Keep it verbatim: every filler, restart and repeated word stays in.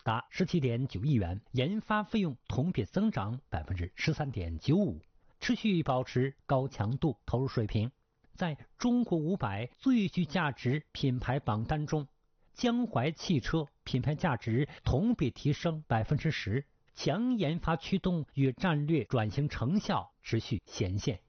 达十七点九亿元，研发费用同比增长百分之十三点九五，持续保持高强度投入水平。在中国五百最具价值品牌榜单中，江淮汽车品牌价值同比提升百分之十，强研发驱动与战略转型成效持续显现。